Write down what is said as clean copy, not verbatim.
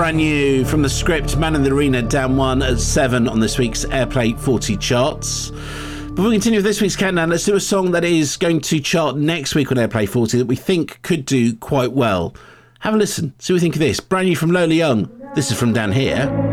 brand new from The Script, Man in the Arena, down 1 at 7 on this week's Airplay 40 charts. Before we continue with this week's countdown, let's do a song that is going to chart next week on Airplay 40 that we think could do quite well. Have a listen, see what you think of this. Brand new from Lola Young. This is From Down Here.